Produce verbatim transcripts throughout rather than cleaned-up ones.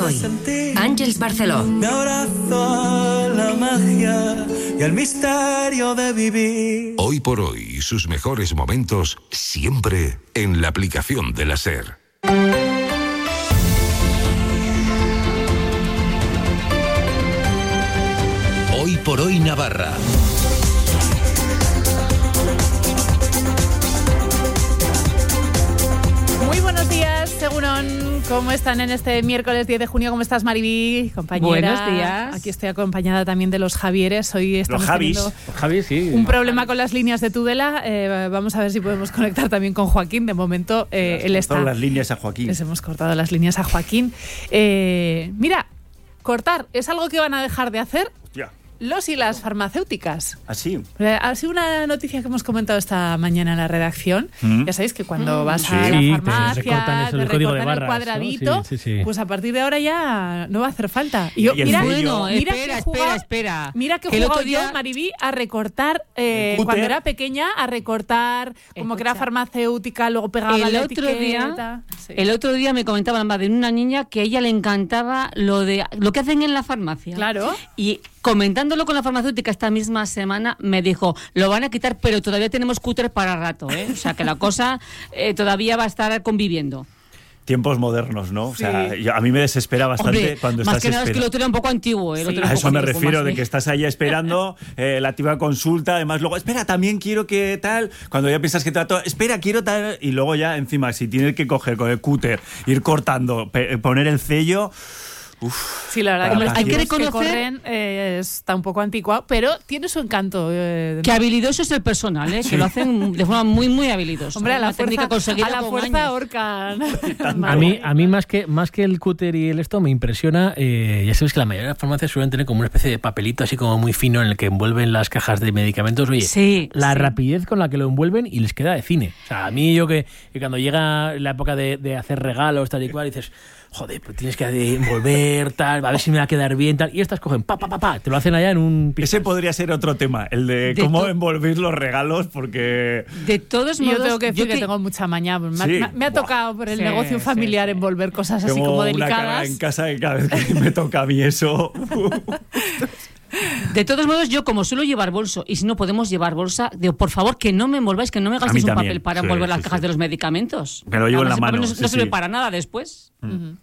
hoy. Àngels Barceló. Me abrazo a la magia y al misterio de vivir. Hoy por hoy, sus mejores momentos siempre en la aplicación de la SER. Hoy por hoy Navarra. Muy buenos días, Segurón. ¿Cómo están en este miércoles diez de junio? ¿Cómo estás, Maribí, compañera? Buenos días. Aquí estoy acompañada también de los Javieres. Hoy estamos los Javis. teniendo Los Javis, sí. un problema con las líneas de Tudela. Eh, vamos a ver si podemos conectar también con Joaquín. De momento, eh, él está... las líneas a Joaquín. Les hemos cortado las líneas a Joaquín. Eh, mira, cortar es algo que van a dejar de hacer Ya. los y las farmacéuticas. Así. Ha sido una noticia que hemos comentado esta mañana en la redacción. ¿Mm? Ya sabéis que cuando Mm. vas Sí, a te la farmacia, recortan eso, de el código de recortar el barras, ¿no? cuadradito, Sí, sí, sí. pues a partir de ahora ya no va a hacer falta. Y yo, Y el mira, sello. Bueno, mira espera, que he jugado- espera, espera. Mira que he Que el jugado otro día- yo, Maribí, a recortar, eh, El cúter. cuando era pequeña, a recortar, como que era Escucha. farmacéutica, luego pegaba El la otro etiqueta. día, Sí. el otro día me comentaban más de una niña que a ella le encantaba lo de lo que hacen en la farmacia. Claro. Y comentándolo con la farmacéutica esta misma semana, me dijo, lo van a quitar, pero todavía tenemos cúter para rato, ¿eh? O sea, que la cosa eh, todavía va a estar conviviendo. Tiempos modernos, ¿no? O sea, Sí. yo- a mí me desespera bastante Hombre, cuando más estás que nada es que el esperando. otro era un poco antiguo. ¿eh? El Sí. otro era A un eso poco me antiguo, refiero, más de bien. que estás ahí esperando eh, la activa consulta, además luego, espera, también quiero que tal, cuando ya piensas que te va todo, espera, quiero tal, y luego ya encima, si tienes que coger con el cúter, ir cortando, pe- poner el sello, uff. Sí, la verdad Para que los hay que tiempos que reconocer- corren eh, está un poco anticuado, pero tiene su encanto. eh, Que habilidoso es el personal, ¿eh? Que lo hacen de forma muy, muy habilidosa. Hombre, a la Una técnica fuerza, conseguida a la con fuerza años. ahorcan. A mí, a mí más que más que el cúter y el esto me impresiona, eh, ya sabes que la mayoría de las farmacias suelen tener como una especie de papelito así como muy fino en el que envuelven las cajas de medicamentos. Oye, Sí, la sí. rapidez con la que lo envuelven y les queda de cine. O sea, a mí yo que, que cuando llega la época de, de hacer regalos tal y cual, dices, joder, pues tienes que envolver tal, a ver si me va a quedar bien tal, y estas cogen pa pa pa pa, te lo hacen allá en un Ese podría ser otro tema, el de, De cómo to- envolver los regalos, porque... De todos modos, Yo tengo que decir yo que, tengo mucha maña. Me, ha- Sí. me ha- me ha Buah. tocado por el Sí, negocio sí, familiar sí. envolver cosas así Tengo como una cara delicadas. en casa que cada vez que me toca a mí eso... De todos modos, yo como suelo llevar bolso, y si no podemos llevar bolsa, digo, por favor, que no me envolváis, que no me A mí gastéis un también, papel para sí, envolver las sí, cajas sí. de los medicamentos. Me lo llevo en la Además, ese papel mano, No, sí, no sirve sí. para nada después.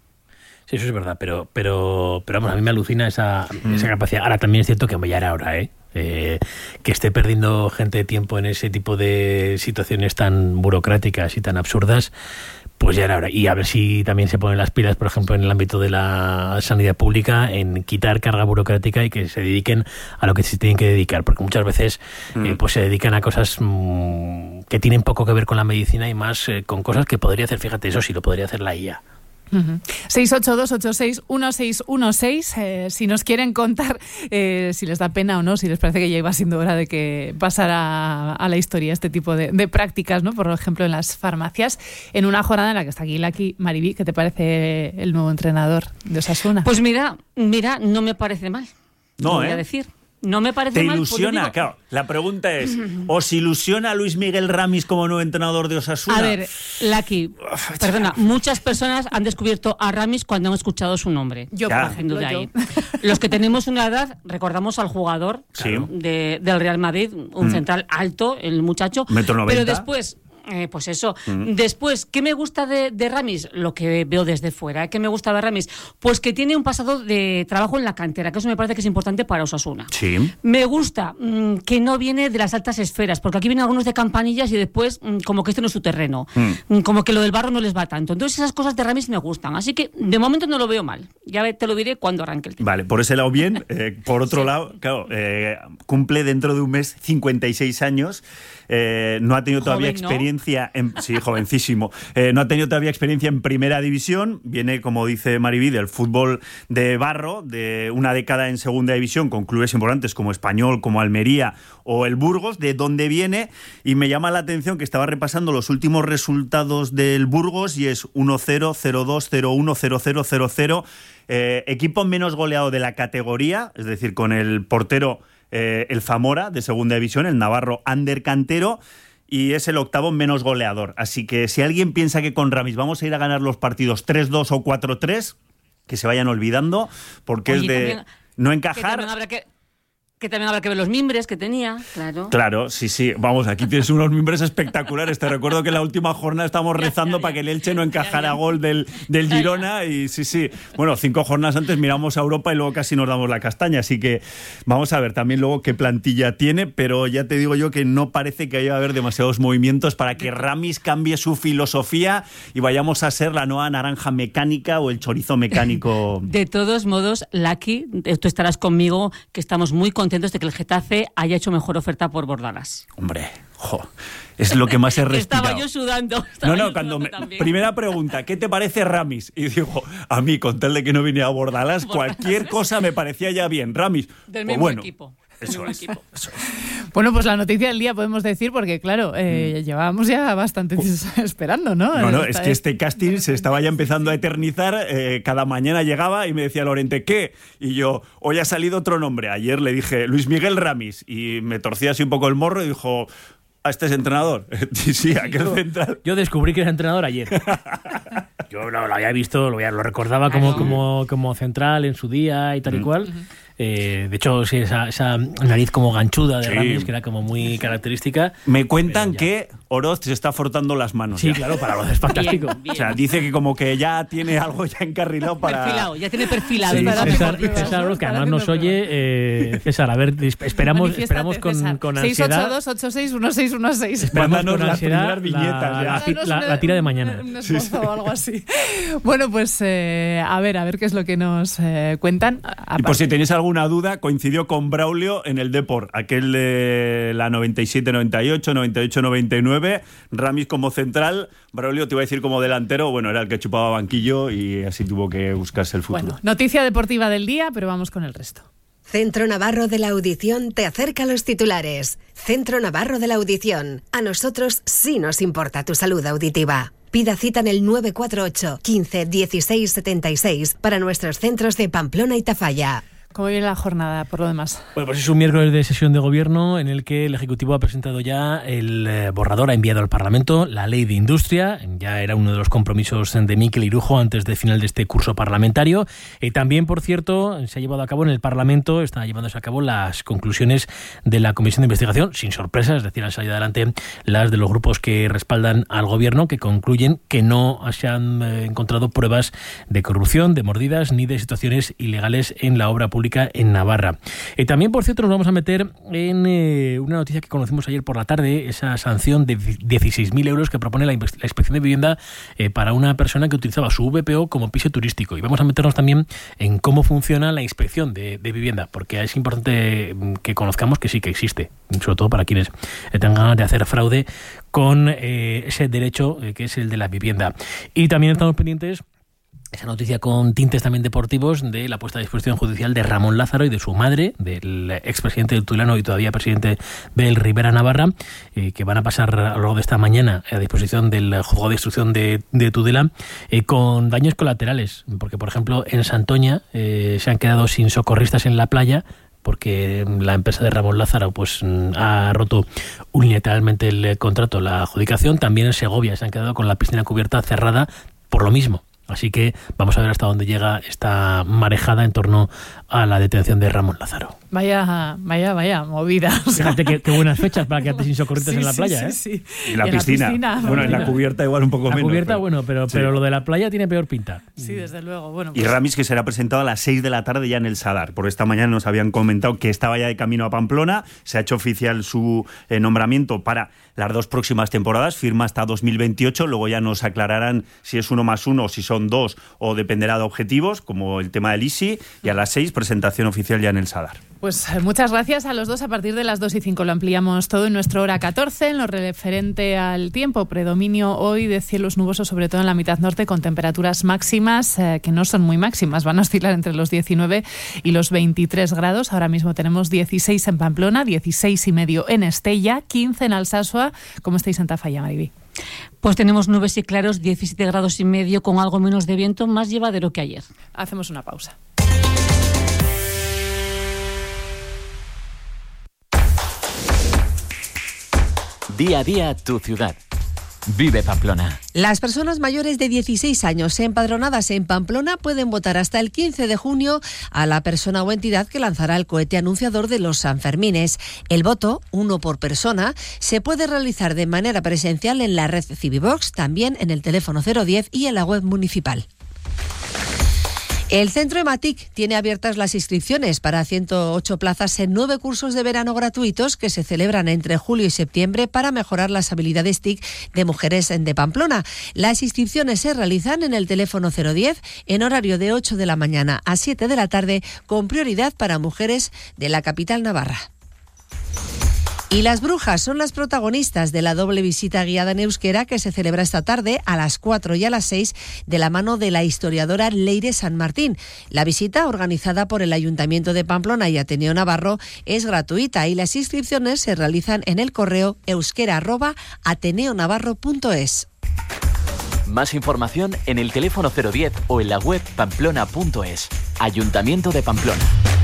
Sí, eso es verdad, pero pero pero vamos, a mí me alucina esa, esa capacidad. Ahora también es cierto que ya era hora, ¿eh? Eh, que esté perdiendo gente de tiempo en ese tipo de situaciones tan burocráticas y tan absurdas, pues ya era hora. Y a ver si también se ponen las pilas, por ejemplo, en el ámbito de la sanidad pública, en quitar carga burocrática y que se dediquen a lo que se tienen que dedicar, porque muchas veces Mm. eh, pues se dedican a cosas mmm, que tienen poco que ver con la medicina y más eh, con cosas que podría hacer, fíjate, eso sí lo podría hacer la I A. Uh-huh. seis ocho dos ocho seis uno seis uno seis eh, si nos quieren contar eh, si les da pena o no, si les parece que ya iba siendo hora de que pasara a la historia este tipo de, de prácticas, ¿no? Por ejemplo, en las farmacias, en una jornada en la que está aquí Laki. Maribí, ¿qué te parece el nuevo entrenador de Osasuna? Pues mira, mira, no me parece mal. No, lo voy ¿eh? a decir. No me parece ¿Te mal. pues yo ilusiona? digo- Claro, la pregunta es, ¿os ilusiona Luis Miguel Ramis como nuevo entrenador de Osasuna? A ver, Laki, perdona, muchas personas han descubierto a Ramis cuando han escuchado su nombre. Yo, Ya. por ejemplo, De yo. ahí. Los que tenemos una edad, recordamos al jugador Sí. de, del Real Madrid, un Mm. central alto, el muchacho. Metro noventa. Pero después, eh, pues eso. Mm. Después, ¿qué me gusta de, de Ramis? Lo que veo desde fuera. ¿eh? ¿Qué me gusta de Ramis? Pues que tiene un pasado de trabajo en la cantera, que eso me parece que es importante para Osasuna. Sí. Me gusta mm, que no viene de las altas esferas, porque aquí vienen algunos de campanillas y después mm, como que este no es su terreno, Mm. Mm, como que lo del barro no les va tanto. Entonces esas cosas de Ramis me gustan, así que de momento no lo veo mal. Ya ve- te lo diré cuando arranque el tema. Vale, por ese lado bien. Eh, por otro lado, claro, eh, cumple dentro de un mes cincuenta y seis años. Eh, no ha tenido todavía Joven, ¿no? experiencia en, sí, jovencísimo. Eh, no ha tenido todavía experiencia en primera división. Viene, como dice Maribí, del fútbol de barro, de una década en segunda división con clubes importantes como Español, como Almería o el Burgos, de donde viene. Y me llama la atención que estaba repasando los últimos resultados del Burgos y es uno cero, cero dos, cero uno, cero cero, cero cero. Eh, equipo menos goleado de la categoría, es decir, con el portero eh, el Zamora de segunda división, el navarro Ander Cantero, y es el octavo menos goleador. Así que si alguien piensa que con Ramis vamos a ir a ganar los partidos tres dos o cuatro tres, que se vayan olvidando, porque Oye, es de también, no que encajar. también habrá que... Que también habrá que ver los mimbres que tenía, claro. Claro, sí, sí. Vamos, aquí tienes unos mimbres espectaculares. Te recuerdo que en la última jornada estamos rezando ya, ya, para que el Elche no encajara ya, ya. gol del, del Girona. Y sí, sí. Bueno, cinco jornadas antes miramos a Europa y luego casi nos damos la castaña. Así que vamos a ver también luego qué plantilla tiene. Pero ya te digo yo que no parece que haya haber demasiados movimientos para que Ramis cambie su filosofía y vayamos a ser la nueva naranja mecánica o el chorizo mecánico. De todos modos, Lucky, tú estarás conmigo, que estamos muy contentos de que el Getafe haya hecho mejor oferta por Bordalas. Hombre, jo, es lo que más he respirado. Estaba yo sudando. Estaba no, no, yo cuando sudando me, primera pregunta, ¿qué te parece Ramis? Y digo, a mí, con tal de que no viniera a Bordalas, cualquier cosa me parecía ya bien. Ramis, del pues mismo bueno, equipo. Eso es, eso es. Bueno, pues la noticia del día podemos decir, porque claro, eh, mm. llevábamos ya bastante esperando, ¿no? No, no, es que este casting se estaba ya empezando a eternizar. Eh, cada mañana llegaba y me decía Lorente, ¿qué? Y yo, hoy ha salido otro nombre. Ayer le dije, Luis Miguel Ramis, y me torcía así un poco el morro y dijo, ¿a este es entrenador? Sí, sí, aquel yo, central. Yo descubrí que era entrenador ayer. Yo lo, lo había visto, lo, lo recordaba como, como, como central en su día y tal y cual. Uh-huh. Eh, de hecho, sí, esa, esa nariz como ganchuda de sí. Ramis, que era como muy característica. Me cuentan que Oroz se está frotando las manos. Sí, ya. claro, para los es fantástico. Bien, bien. O sea, dice que como que ya tiene algo ya encarrilado para... Perfilado, ya tiene perfilado. Sí, César, César Oroz, que además nos oye. Eh, César, a ver, esperamos, esperamos con, con ansiedad... seis ocho dos ocho seis uno seis uno seis. Esperamos con las ansiedad viñetas, la, la, la, la, la tira de mañana. Un esposo o algo así. Bueno, pues eh, a ver, a ver qué es lo que nos eh, cuentan. Y por si tenéis alguna duda, coincidió con Braulio en el Depor, aquel de la noventa y siete noventa y ocho, noventa y ocho noventa y nueve, Ramis como central, Braulio te iba a decir como delantero, bueno, era el que chupaba banquillo y así tuvo que buscarse el futuro. Bueno, noticia deportiva del día, pero vamos con el resto. Centro Navarro de la Audición te acerca a los titulares. Centro Navarro de la Audición. A nosotros sí nos importa tu salud auditiva. Pida cita en el nueve cuatro ocho, quince, dieciséis, setenta y seis para nuestros centros de Pamplona y Tafalla. ¿Cómo viene la jornada, por lo demás? Bueno, pues es un miércoles de sesión de gobierno en el que el Ejecutivo ha presentado ya el eh, borrador, ha enviado al Parlamento la Ley de Industria. Ya era uno de los compromisos de Mikel Irujo antes del final de este curso parlamentario. Y también, por cierto, se ha llevado a cabo en el Parlamento, están llevándose a cabo las conclusiones de la Comisión de Investigación, sin sorpresa, es decir, han salido adelante las de los grupos que respaldan al gobierno, que concluyen que no se han eh, encontrado pruebas de corrupción, de mordidas, ni de situaciones ilegales en la obra pública en Navarra. Eh, también, por cierto, nos vamos a meter en eh, una noticia que conocimos ayer por la tarde, esa sanción de dieciséis mil euros que propone la, la Inspección de Vivienda eh, para una persona que utilizaba su V P O como piso turístico. Y vamos a meternos también en cómo funciona la inspección de, de vivienda, porque es importante que conozcamos que sí que existe, sobre todo para quienes tengan ganas de hacer fraude con eh, ese derecho eh, que es el de la vivienda. Y también estamos pendientes esa noticia con tintes también deportivos de la puesta a disposición judicial de Ramón Lázaro y de su madre, del expresidente del Tudelano y todavía presidente del Rivera Navarra, eh, que van a pasar a lo largo de esta mañana a disposición del juzgado de instrucción de, de Tudela, eh, con daños colaterales, porque por ejemplo en Santoña eh, se han quedado sin socorristas en la playa, porque la empresa de Ramón Lázaro pues ha roto unilateralmente el contrato, la adjudicación. También en Segovia se han quedado con la piscina cubierta cerrada por lo mismo. Así que vamos a ver hasta dónde llega esta marejada en torno a la detención de Ramón Lázaro. Vaya, vaya, vaya, movida. O sea. Fíjate qué, qué buenas fechas para quedarte sin socorristas sí, en la sí, playa, sí, ¿eh? Sí. Y la, y piscina. la piscina. Bueno, en la cubierta igual un poco la menos. La cubierta, pero, bueno, pero, sí. pero lo de la playa tiene peor pinta. Sí, desde luego. Bueno, pues. Y Ramis, que será presentado a las seis de la tarde ya en el Sadar. Por esta mañana nos habían comentado que estaba ya de camino a Pamplona. Se ha hecho oficial su eh, nombramiento para las dos próximas temporadas. Firma hasta dos mil veintiocho. Luego ya nos aclararán si es uno más uno o si son dos, o dependerá de objetivos, como el tema del I S I. Y a las seis, presentación oficial ya en el Sadar. Pues muchas gracias a los dos. A partir de las dos y cinco lo ampliamos todo en nuestra hora catorce. En lo referente al tiempo, predominio hoy de cielos nubosos, sobre todo en la mitad norte, con temperaturas máximas eh, que no son muy máximas. Van a oscilar entre los diecinueve y los veintitrés grados. Ahora mismo tenemos dieciséis en Pamplona, dieciséis y medio en Estella, quince en Alsasua. ¿Cómo estáis en Tafalla, Mariví? Pues tenemos nubes y claros, diecisiete grados y medio, con algo menos de viento, más llevadero que ayer. Hacemos una pausa. Día a día tu ciudad. Vive Pamplona. Las personas mayores de dieciséis años empadronadas en Pamplona pueden votar hasta el quince de junio a la persona o entidad que lanzará el cohete anunciador de los Sanfermines. El voto, uno por persona, se puede realizar de manera presencial en la red Civivox, también en el teléfono cero diez y en la web municipal. El Centro EMATIC tiene abiertas las inscripciones para ciento ocho plazas en nueve cursos de verano gratuitos que se celebran entre julio y septiembre para mejorar las habilidades T I C de mujeres de Pamplona. Las inscripciones se realizan en el teléfono cero diez en horario de ocho de la mañana a siete de la tarde, con prioridad para mujeres de la capital navarra. Y las brujas son las protagonistas de la doble visita guiada en euskera que se celebra esta tarde a las cuatro y a las seis de la mano de la historiadora Leire San Martín. La visita, organizada por el Ayuntamiento de Pamplona y Ateneo Navarro, es gratuita y las inscripciones se realizan en el correo euskera arroba ateneo navarro punto es. Más información en el teléfono cero diez o en la web pamplona punto es. Ayuntamiento de Pamplona.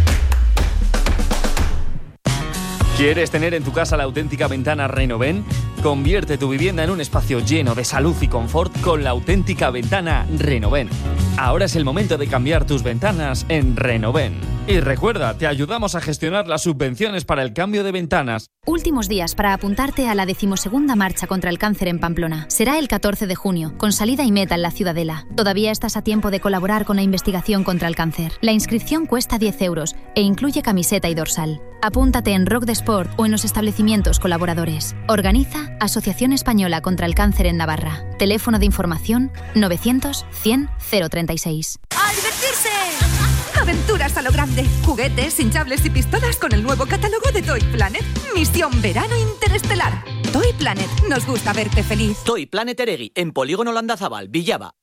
¿Quieres tener en tu casa la auténtica ventana Renoven? Convierte tu vivienda en un espacio lleno de salud y confort con la auténtica ventana Renoven. Ahora es el momento de cambiar tus ventanas en Renoven. Y recuerda, te ayudamos a gestionar las subvenciones para el cambio de ventanas. Últimos días para apuntarte a la decimosegunda marcha contra el cáncer en Pamplona. Será el catorce de junio, con salida y meta en la Ciudadela. Todavía estás a tiempo de colaborar con la investigación contra el cáncer. La inscripción cuesta diez euros e incluye camiseta y dorsal. Apúntate en Rock de Sport o en los establecimientos colaboradores. Organiza Asociación Española contra el Cáncer en Navarra. Teléfono de información novecientos cien cero treinta y seis. ¡A divertirse! Aventuras a lo grande. Juguetes, hinchables y pistolas con el nuevo catálogo de Toy Planet. Misión Verano Interestelar. Toy Planet. Nos gusta verte feliz. Toy Planet Eregui, en Polígono Landazabal, Villaba.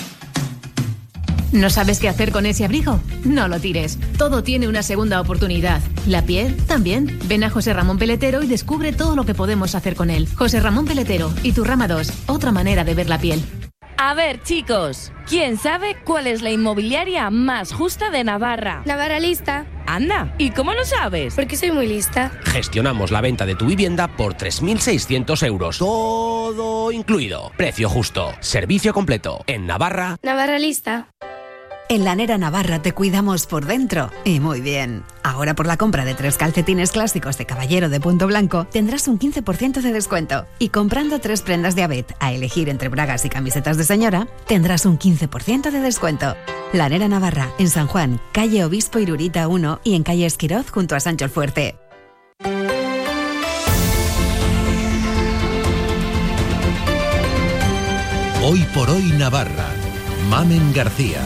¿No sabes qué hacer con ese abrigo? No lo tires. Todo tiene una segunda oportunidad. La piel también. Ven a José Ramón Peletero y descubre todo lo que podemos hacer con él. José Ramón Peletero y tu Rama dos. Otra manera de ver la piel. A ver, chicos, ¿quién sabe cuál es la inmobiliaria más justa de Navarra? Navarra Lista. Anda, ¿y cómo lo sabes? Porque soy muy lista. Gestionamos la venta de tu vivienda por tres mil seiscientos euros. Todo incluido. Precio justo. Servicio completo. En Navarra. Navarra Lista. En Lanera Navarra te cuidamos por dentro y muy bien. Ahora por la compra de tres calcetines clásicos de caballero de punto blanco tendrás un quince por ciento de descuento. Y comprando tres prendas de Abet a elegir entre bragas y camisetas de señora, tendrás un quince por ciento de descuento. Lanera Navarra, en San Juan, calle Obispo Irurita uno y en calle Esquiroz junto a Sancho el Fuerte. Hoy por hoy Navarra. Mamen García.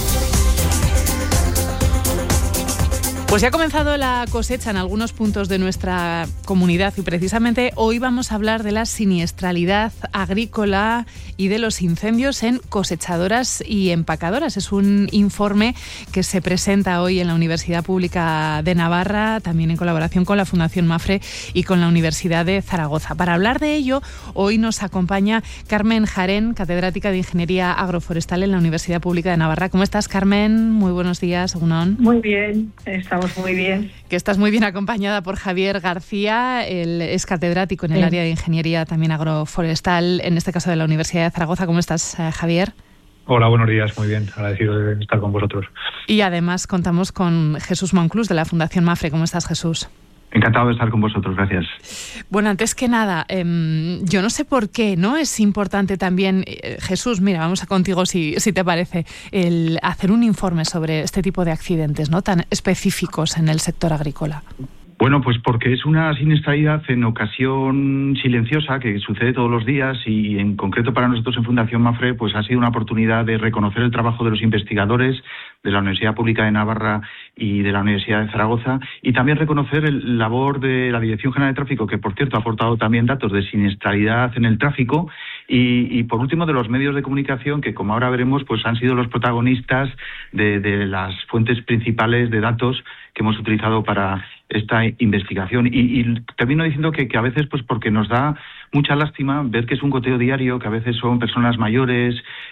Pues ya ha comenzado la cosecha en algunos puntos de nuestra comunidad y precisamente hoy vamos a hablar de la siniestralidad agrícola y de los incendios en cosechadoras y empacadoras. Es un informe que se presenta hoy en la Universidad Pública de Navarra, también en colaboración con la Fundación Mafre y con la Universidad de Zaragoza. Para hablar de ello, hoy nos acompaña Carmen Jarén, catedrática de Ingeniería Agroforestal en la Universidad Pública de Navarra. ¿Cómo estás, Carmen? Muy buenos días, Egunon. Muy bien, está Estamos muy bien. Que estás muy bien acompañada por Javier García, él es catedrático en el sí. área de Ingeniería también agroforestal, en este caso de la Universidad de Zaragoza. ¿Cómo estás, Javier? Hola, buenos días, muy bien, agradecido de estar con vosotros. Y además contamos con Jesús Monclús de la Fundación Mafre. ¿Cómo estás, Jesús? Encantado de estar con vosotros, gracias. Bueno, antes que nada, eh, yo no sé por qué, ¿no? Es importante también, eh, Jesús, mira, vamos a contigo si, si te parece, el hacer un informe sobre este tipo de accidentes, ¿no? Tan específicos en el sector agrícola. Bueno, pues porque es una siniestralidad en ocasión silenciosa que sucede todos los días y en concreto para nosotros en Fundación Mafre pues ha sido una oportunidad de reconocer el trabajo de los investigadores de la Universidad Pública de Navarra y de la Universidad de Zaragoza y también reconocer el labor de la Dirección General de Tráfico, que por cierto ha aportado también datos de siniestralidad en el tráfico y, y por último de los medios de comunicación que, como ahora veremos, pues han sido los protagonistas de, de las fuentes principales de datos que hemos utilizado para esta investigación. Y, y termino diciendo que, que a veces, pues porque nos da mucha lástima ver que es un goteo diario, que a veces son personas mayores,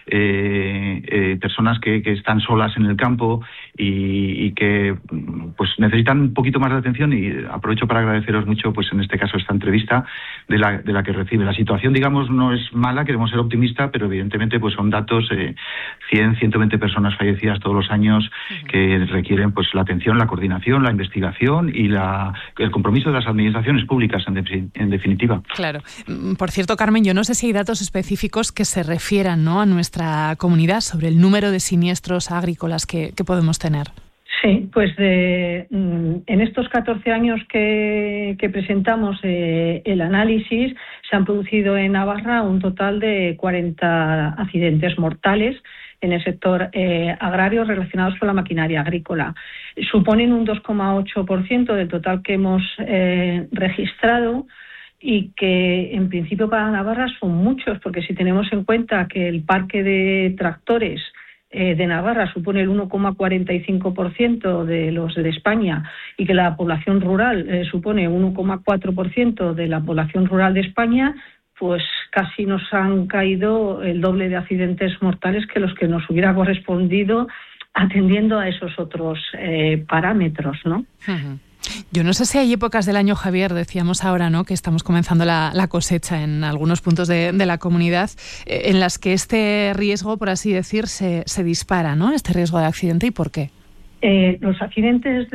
eh, eh, personas que, que están solas en el campo y, y que pues necesitan un poquito más de atención, y aprovecho para agradeceros mucho, pues en este caso, esta entrevista de la, de la que recibe. La situación, digamos, no es mala, queremos ser optimistas, pero evidentemente pues son datos, eh, cien, ciento veinte personas fallecidas todos los años, uh-huh. que requieren pues la atención, la coordinación, la investigación y la, el compromiso de las administraciones públicas, en, de, en definitiva. Claro. Por cierto, Carmen, yo no sé si hay datos específicos que se refieran, ¿no?, a nuestra comunidad sobre el número de siniestros agrícolas que, que podemos tener. Sí, pues de, en estos catorce años que, que presentamos eh, el análisis, se han producido en Navarra un total de cuarenta accidentes mortales en el sector eh, agrario relacionados con la maquinaria agrícola. Suponen un dos coma ocho por ciento del total que hemos eh, registrado, y que en principio para Navarra son muchos, porque si tenemos en cuenta que el parque de tractores eh, de Navarra supone el uno coma cuarenta y cinco por ciento de los de España, y que la población rural eh, supone uno coma cuatro por ciento de la población rural de España, pues casi nos han caído el doble de accidentes mortales que los que nos hubiera correspondido atendiendo a esos otros eh, parámetros, ¿no? Uh-huh. Yo no sé si hay épocas del año, Javier, decíamos ahora, ¿no?, que estamos comenzando la, la cosecha en algunos puntos de, de la comunidad, eh, en las que este riesgo, por así decir, se, se dispara, ¿no?, este riesgo de accidente. ¿Y por qué? Eh, los accidentes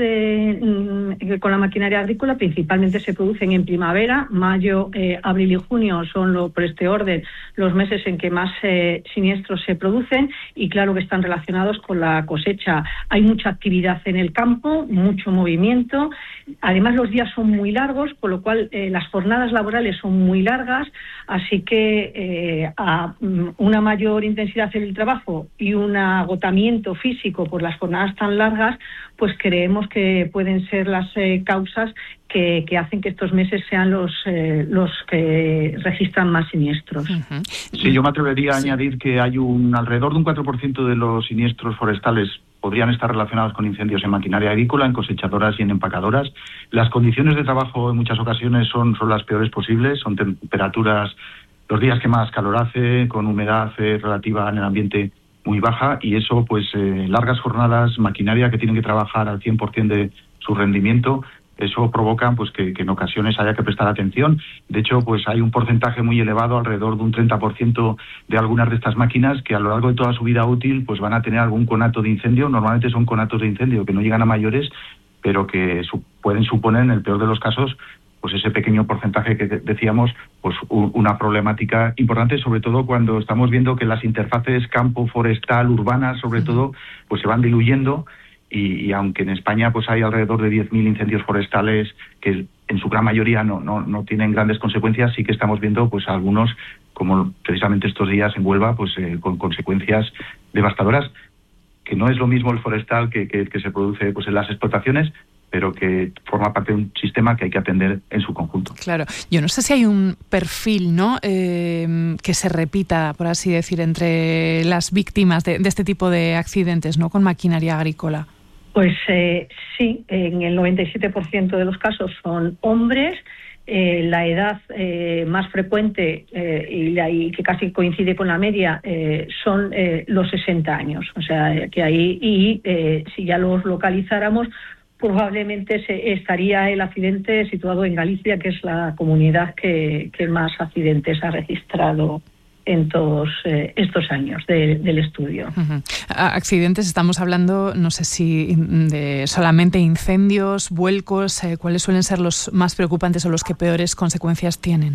de, mm, con la maquinaria agrícola principalmente se producen en primavera. Mayo, eh, abril y junio son, lo, por este orden, los meses en que más eh, siniestros se producen, y claro que están relacionados con la cosecha. Hay mucha actividad en el campo, mucho movimiento. Además, los días son muy largos, con lo cual eh, las jornadas laborales son muy largas, así que eh, a mm, una mayor intensidad en el trabajo y un agotamiento físico por las jornadas tan largas, pues creemos que pueden ser las eh, causas que, que hacen que estos meses sean los eh, los que registran más siniestros. Uh-huh. Sí, yo me atrevería sí. a añadir que hay un alrededor de un cuatro por ciento de los siniestros forestales podrían estar relacionados con incendios en maquinaria agrícola, en cosechadoras y en empacadoras. Las condiciones de trabajo en muchas ocasiones son, son las peores posibles, son temperaturas, los días que más calor hace, con humedad eh, relativa en el ambiente muy baja, y eso, pues, eh, largas jornadas, maquinaria que tienen que trabajar al cien por ciento de su rendimiento, eso provoca, pues, que, que en ocasiones haya que prestar atención. De hecho, pues hay un porcentaje muy elevado, alrededor de un treinta por ciento de algunas de estas máquinas, que a lo largo de toda su vida útil, pues van a tener algún conato de incendio. Normalmente son conatos de incendio que no llegan a mayores, pero que su- pueden suponer, en el peor de los casos, pues ese pequeño porcentaje que decíamos, pues una problemática importante, sobre todo cuando estamos viendo que las interfaces campo, forestal, urbanas, sobre todo, pues se van diluyendo, y, y aunque en España pues hay alrededor de diez mil incendios forestales que en su gran mayoría no, no, no tienen grandes consecuencias, sí que estamos viendo pues algunos, como precisamente estos días en Huelva, pues eh, con consecuencias devastadoras, que no es lo mismo el forestal que, que, que se produce pues en las explotaciones, pero que forma parte de un sistema que hay que atender en su conjunto. Claro. Yo no sé si hay un perfil, ¿no?, eh, que se repita, por así decir, entre las víctimas de, de este tipo de accidentes, ¿no?, con maquinaria agrícola. Pues eh, sí, en el noventa y siete por ciento de los casos son hombres. Eh, la edad eh, más frecuente eh, y, la, y que casi coincide con la media eh, son eh, los sesenta años. O sea, que ahí, y eh, si ya los localizáramos, probablemente se, estaría el accidente situado en Galicia, que es la comunidad que, que más accidentes ha registrado en todos eh, estos años de, del estudio. Uh-huh. Accidentes, estamos hablando, no sé si de solamente incendios, vuelcos, eh, ¿cuáles suelen ser los más preocupantes o los que peores consecuencias tienen?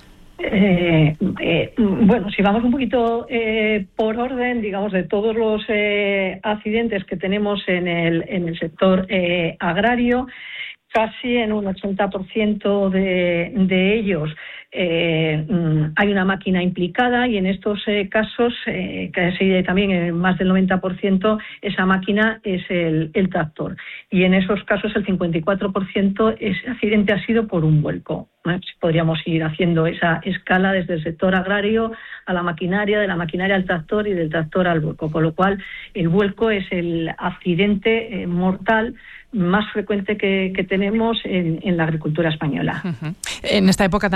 Eh, eh, bueno, si vamos un poquito eh, por orden, digamos, de todos los eh, accidentes que tenemos en el, en el sector eh, agrario, casi en un ochenta por ciento de, de ellos eh, hay una máquina implicada, y en estos eh, casos, eh, casi también en más del noventa por ciento, esa máquina es el, el tractor. Y en esos casos el cincuenta y cuatro por ciento ese accidente ha sido por un vuelco. ¿eh? Podríamos ir haciendo esa escala desde el sector agrario a la maquinaria, de la maquinaria al tractor y del tractor al vuelco. Con lo cual, el vuelco es el accidente eh, mortal más frecuente que, que tenemos en, en la agricultura española. Uh-huh. En esta época también solemos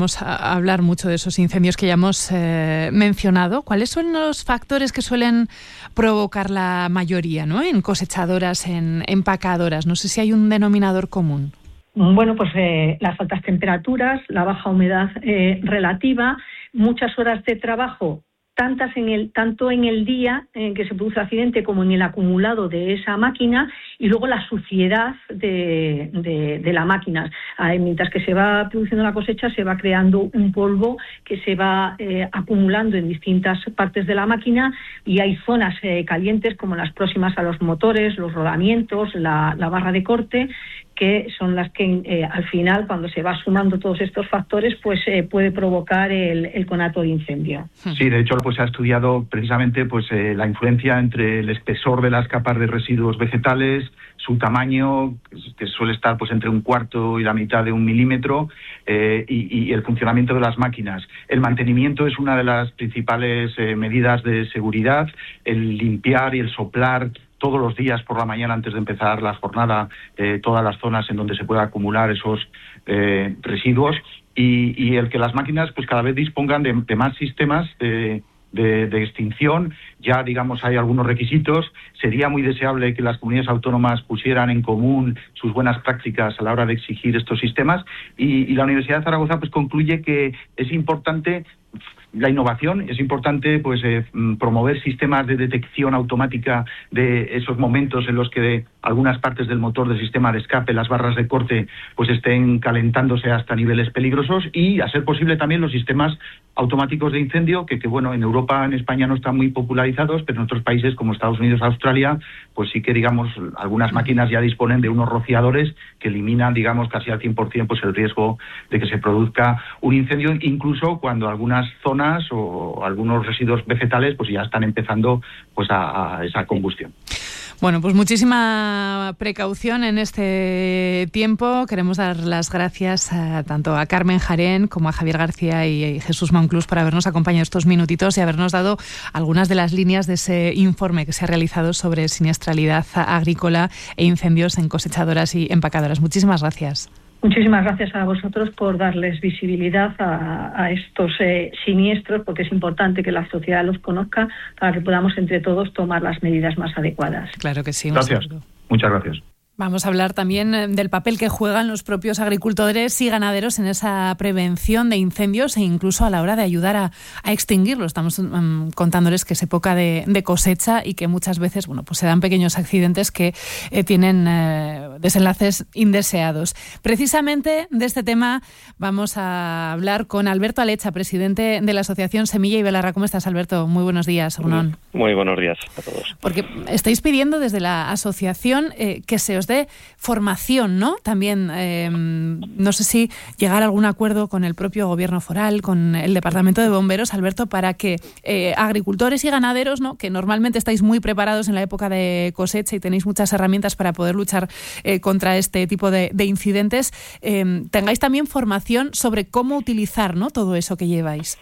vamos a hablar mucho de esos incendios que ya hemos eh, mencionado. ¿Cuáles son los factores que suelen provocar la mayoría, ¿no? En cosechadoras, en empacadoras? No sé si hay un denominador común. Bueno, pues eh, las altas temperaturas, la baja humedad eh, relativa, muchas horas de trabajo, tantas en el, tanto en el día en que se produce el accidente como en el acumulado de esa máquina, y luego la suciedad de, de, de la máquina. Eh, mientras que se va produciendo la cosecha, se va creando un polvo que se va eh, acumulando en distintas partes de la máquina, y hay zonas eh, calientes como las próximas a los motores, los rodamientos, la, la barra de corte, que son las que eh, al final, cuando se va sumando todos estos factores, pues eh, puede provocar el, el conato de incendio. Sí, de hecho, pues se ha estudiado precisamente pues eh, la influencia entre el espesor de las capas de residuos vegetales, su tamaño, que suele estar pues entre un cuarto y la mitad de un milímetro, eh, y, y el funcionamiento de las máquinas. El mantenimiento es una de las principales eh, medidas de seguridad, el limpiar y el soplar todos los días por la mañana antes de empezar la jornada, eh, todas las zonas en donde se pueda acumular esos eh, residuos, y, y el que las máquinas pues cada vez dispongan de, de más sistemas de, de, de extinción. Ya, digamos, hay algunos requisitos. Sería muy deseable que las comunidades autónomas pusieran en común sus buenas prácticas a la hora de exigir estos sistemas, y, y la Universidad de Zaragoza pues concluye que es importante la innovación, es importante pues eh, promover sistemas de detección automática de esos momentos en los que algunas partes del motor del sistema de escape, las barras de corte, pues estén calentándose hasta niveles peligrosos, y a ser posible también los sistemas automáticos de incendio, que, que bueno, en Europa, en España no están muy popularizados, pero en otros países como Estados Unidos, Australia, pues sí que, digamos, algunas máquinas ya disponen de unos rociadores que eliminan, digamos, casi al cien por ciento pues el riesgo de que se produzca un incendio, incluso cuando algunas zonas o algunos residuos vegetales pues ya están empezando pues a, a esa combustión. Bueno, pues muchísima precaución en este tiempo. Queremos dar las gracias a, tanto a Carmen Jarén como a Javier García y Jesús Monclús por habernos acompañado estos minutitos y habernos dado algunas de las líneas de ese informe que se ha realizado sobre siniestralidad agrícola e incendios en cosechadoras y empacadoras. Muchísimas gracias. Muchísimas gracias a vosotros por darles visibilidad a, a estos eh, siniestros, porque es importante que la sociedad los conozca para que podamos entre todos tomar las medidas más adecuadas. Claro que sí. Gracias. Muchas gracias. Vamos a hablar también del papel que juegan los propios agricultores y ganaderos en esa prevención de incendios e incluso a la hora de ayudar a, a extinguirlos. Estamos um, contándoles que es época de, de cosecha y que muchas veces bueno, pues se dan pequeños accidentes que eh, tienen eh, desenlaces indeseados. Precisamente de este tema vamos a hablar con Alberto Alecha, presidente de la Asociación Semilla y Belarra. ¿Cómo estás, Alberto? Muy buenos días. Muy, muy buenos días a todos. Porque estáis pidiendo desde la asociación eh, que se os de formación, ¿no? También, eh, no sé si llegar a algún acuerdo con el propio gobierno foral, con el Departamento de Bomberos, Alberto, para que eh, agricultores y ganaderos, ¿no? Que normalmente estáis muy preparados en la época de cosecha y tenéis muchas herramientas para poder luchar eh, contra este tipo de, de incidentes, eh, tengáis también formación sobre cómo utilizar, ¿no? Todo eso que lleváis.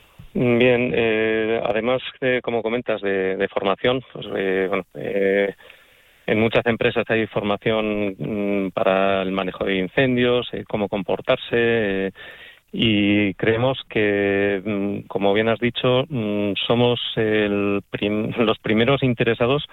Bien, eh, además, eh, como comentas, de, de formación, pues, eh, bueno, eh, en muchas empresas hay formación mmm, para el manejo de incendios, eh, cómo comportarse, eh, y creemos que, mmm, como bien has dicho, mmm, somos el prim- los primeros interesados,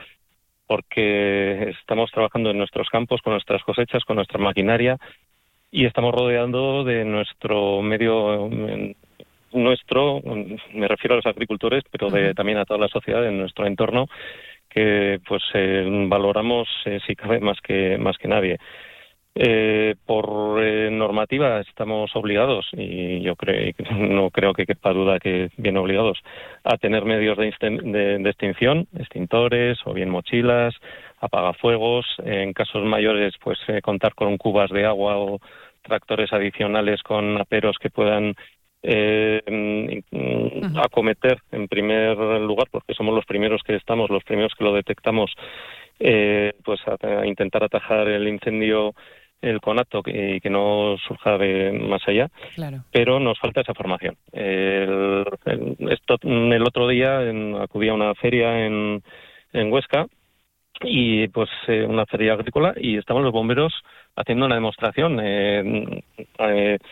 porque estamos trabajando en nuestros campos, con nuestras cosechas, con nuestra maquinaria, y estamos rodeando de nuestro medio, nuestro, me refiero a los agricultores, pero de, también a toda la sociedad, en nuestro entorno, que pues eh, valoramos eh, si cabe más que más que nadie. Eh, por eh, normativa estamos obligados, y yo creo no creo que quepa duda que bien obligados, a tener medios de, de, de extinción, extintores o bien mochilas, apagafuegos. En casos mayores, pues eh, contar con cubas de agua o tractores adicionales con aperos que puedan Eh, uh-huh. acometer en primer lugar, porque somos los primeros que estamos, los primeros que lo detectamos, eh, pues a, a intentar atajar el incendio, el conato, y que, que no surja de más allá. Claro. Pero nos falta esa formación. El, el, esto, el otro día en, acudí a una feria en, en Huesca, y pues eh, una feria agrícola, y estaban los bomberos haciendo una demostración. Eh, eh,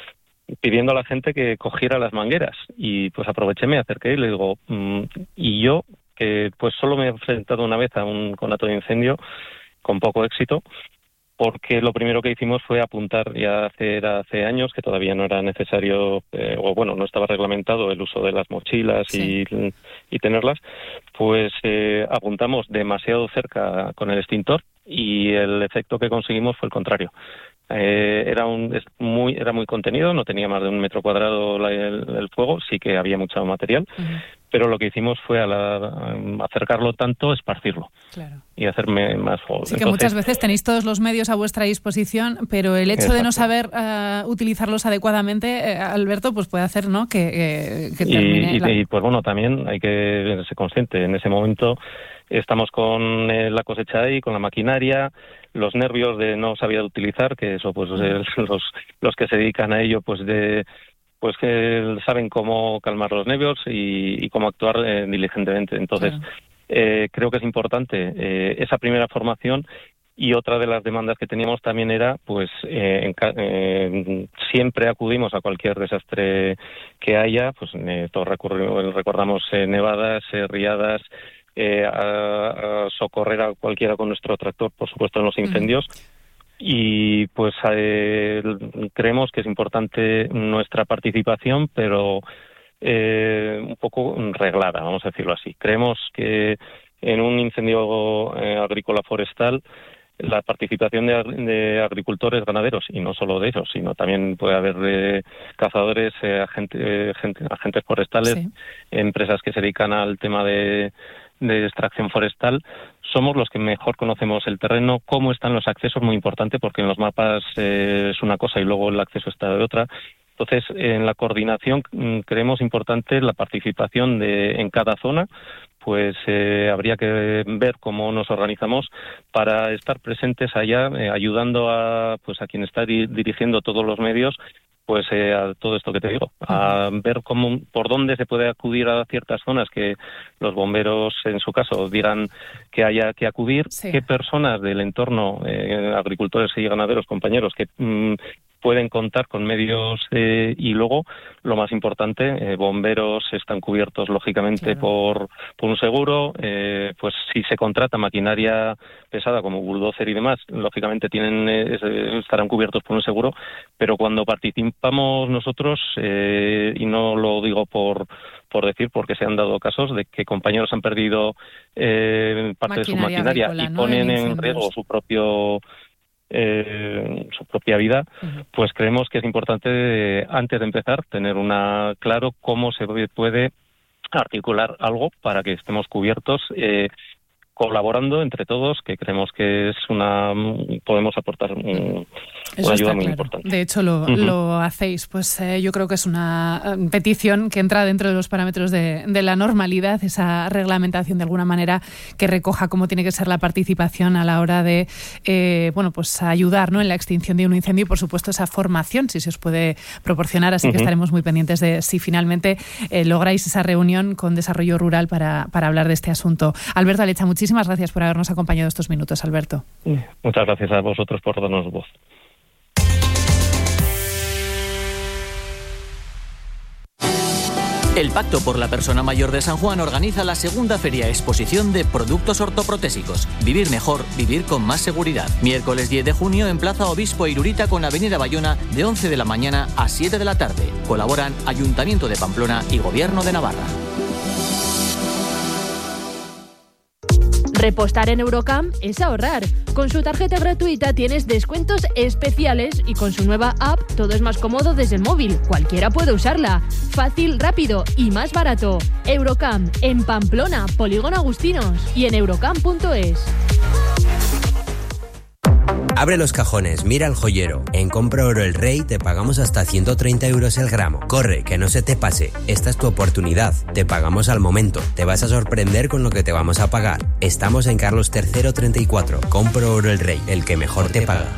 pidiendo a la gente que cogiera las mangueras. Y pues aproveché, me acerqué y le digo, mmm, y yo, que pues solo me he enfrentado una vez a un conato de incendio, con poco éxito, porque lo primero que hicimos fue apuntar, ya hace, era hace años, que todavía no era necesario, eh, o bueno, no estaba reglamentado el uso de las mochilas sí. y, y tenerlas, pues eh, apuntamos demasiado cerca con el extintor y el efecto que conseguimos fue el contrario. Eh, era un es muy era muy contenido, no tenía más de un metro cuadrado la, el, el fuego, sí que había mucho material, uh-huh. pero lo que hicimos fue al acercarlo tanto, esparcirlo claro. y hacerme más fuego. Sí, que Entonces, muchas veces tenéis todos los medios a vuestra disposición, pero el hecho exacto. de no saber uh, utilizarlos adecuadamente, eh, Alberto, pues puede hacer, ¿no? que, que, que termine. Y, la... y, y pues bueno, también hay que ser consciente. En ese momento estamos con eh, la cosecha ahí, con la maquinaria, los nervios de no saber utilizar, que eso pues eh, los los que se dedican a ello pues de pues que saben cómo calmar los nervios y, y cómo actuar eh, diligentemente. Entonces claro. eh, creo que es importante eh, esa primera formación. Y otra de las demandas que teníamos también era, pues, eh, en, eh, siempre acudimos a cualquier desastre que haya, pues eh, todos recordamos eh, nevadas, eh, riadas, eh, a, a socorrer a cualquiera con nuestro tractor, por supuesto, en los incendios. Mm. Y pues eh, creemos que es importante nuestra participación, pero eh, un poco reglada, vamos a decirlo así. Creemos que en un incendio eh, agrícola forestal, la participación de, de agricultores, ganaderos, y no solo de ellos, sino también puede haber eh, cazadores, eh, agente, eh, gente, agentes forestales, sí. empresas que se dedican al tema de, de extracción forestal. Somos los que mejor conocemos el terreno, cómo están los accesos, muy importante, porque en los mapas eh, es una cosa y luego el acceso está de otra. Entonces, en la coordinación creemos importante la participación de en cada zona, pues eh, habría que ver cómo nos organizamos para estar presentes allá, eh, ayudando a pues a quien está di- dirigiendo todos los medios, pues eh, a todo esto que te digo, a ver cómo por dónde se puede acudir a ciertas zonas que los bomberos, en su caso, dirán que haya que acudir, sí. qué personas del entorno, eh, agricultores y ganaderos, compañeros, que mmm, pueden contar con medios eh, y luego, lo más importante, eh, bomberos están cubiertos lógicamente claro. por, por un seguro, eh, pues si se contrata maquinaria pesada como bulldozer y demás, lógicamente tienen eh, estarán cubiertos por un seguro, pero cuando participamos nosotros, eh, y no lo digo por por decir, porque se han dado casos de que compañeros han perdido eh, parte maquinaria de su maquinaria agrícola, y ¿no? ponen en, en riesgo su propio Eh, su propia vida, uh-huh. pues creemos que es importante, eh, antes de empezar, tener una claro cómo se puede articular algo para que estemos cubiertos, eh, colaborando entre todos, que creemos que es una podemos aportar un, una ayuda muy claro. importante. De hecho, lo, uh-huh. lo hacéis. Pues eh, yo creo que es una petición que entra dentro de los parámetros de, de la normalidad, esa reglamentación de alguna manera que recoja cómo tiene que ser la participación a la hora de eh, bueno, pues ayudar, ¿no?, en la extinción de un incendio y, por supuesto, esa formación, si se os puede proporcionar. Así uh-huh. que estaremos muy pendientes de si finalmente eh, lográis esa reunión con Desarrollo Rural para, para hablar de este asunto. Alberto Alecha, muchísimas Muchísimas gracias por habernos acompañado estos minutos, Alberto. Muchas gracias a vosotros por darnos voz. El Pacto por la Persona Mayor de San Juan organiza la segunda feria exposición de productos ortoprotésicos. Vivir mejor, vivir con más seguridad. Miércoles diez de junio en Plaza Obispo Irurita con Avenida Bayona de once de la mañana a siete de la tarde. Colaboran Ayuntamiento de Pamplona y Gobierno de Navarra. Repostar en Eurocam es ahorrar. Con su tarjeta gratuita tienes descuentos especiales y con su nueva app todo es más cómodo desde el móvil. Cualquiera puede usarla. Fácil, rápido y más barato. Eurocam en Pamplona, Polígono Agustinos y en eurocam punto es. Abre los cajones, mira al joyero. En Compra Oro El Rey te pagamos hasta ciento treinta euros el gramo. Corre, que no se te pase. Esta es tu oportunidad. Te pagamos al momento. Te vas a sorprender con lo que te vamos a pagar. Estamos en Carlos tercero treinta y cuatro. Compra Oro El Rey, el que mejor te paga.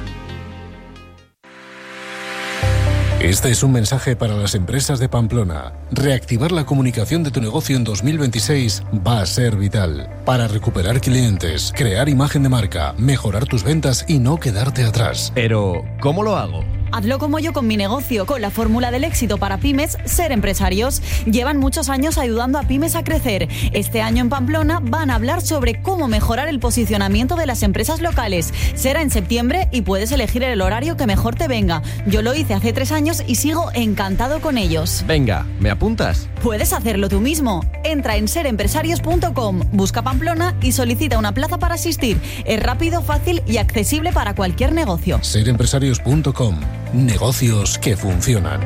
Este es un mensaje para las empresas de Pamplona. Reactivar la comunicación de tu negocio en dos mil veintiséis va a ser vital. Para recuperar clientes, crear imagen de marca, mejorar tus ventas y no quedarte atrás. Pero, ¿cómo lo hago? Hazlo como yo con mi negocio, con la fórmula del éxito para pymes, Ser Empresarios. Llevan muchos años ayudando a pymes a crecer. Este año en Pamplona van a hablar sobre cómo mejorar el posicionamiento de las empresas locales. Será en septiembre y puedes elegir el horario que mejor te venga. Yo lo hice hace tres años y sigo encantado con ellos. Venga, ¿me apuntas? Puedes hacerlo tú mismo. Entra en ser empresarios punto com, busca Pamplona y solicita una plaza para asistir. Es rápido, fácil y accesible para cualquier negocio. ser empresarios punto com. Negocios que funcionan.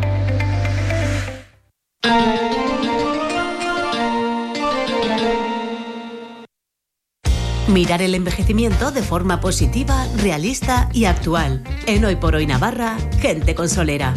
Mirar el envejecimiento de forma positiva, realista y actual. En Hoy por Hoy Navarra, gente consolera.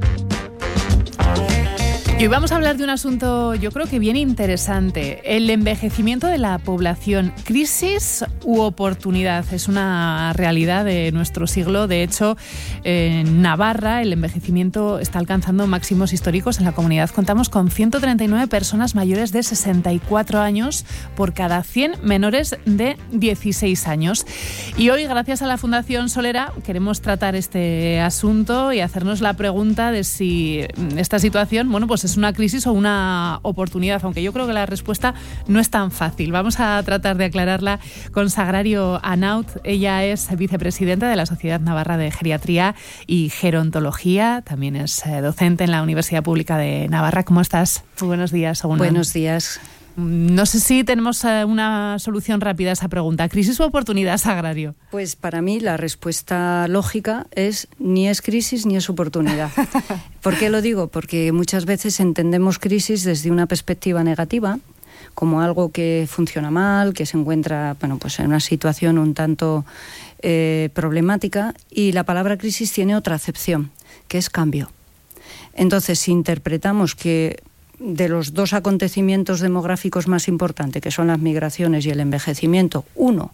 Y hoy vamos a hablar de un asunto, yo creo que bien interesante, el envejecimiento de la población. ¿Crisis u oportunidad? Es una realidad de nuestro siglo. De hecho, en Navarra el envejecimiento está alcanzando máximos históricos. En la comunidad contamos con ciento treinta y nueve personas mayores de sesenta y cuatro años por cada cien menores de dieciséis años. Y hoy, gracias a la Fundación Solera, queremos tratar este asunto y hacernos la pregunta de si esta situación, bueno, pues es una crisis o una oportunidad, aunque yo creo que la respuesta no es tan fácil. Vamos a tratar de aclararla con Sagrario Anaut. Ella es vicepresidenta de la Sociedad Navarra de Geriatría y Gerontología. También es docente en la Universidad Pública de Navarra. ¿Cómo estás? Muy buenos días. Según Buenos días. No sé si tenemos una solución rápida a esa pregunta. ¿Crisis o oportunidad, Sagrario? Pues para mí la respuesta lógica es ni es crisis ni es oportunidad. ¿Por qué lo digo? Porque muchas veces entendemos crisis desde una perspectiva negativa, como algo que funciona mal, que se encuentra, bueno, pues en una situación un tanto eh, problemática, y la palabra crisis tiene otra acepción, que es cambio. Entonces, si interpretamos que de los dos acontecimientos demográficos más importantes, que son las migraciones y el envejecimiento, uno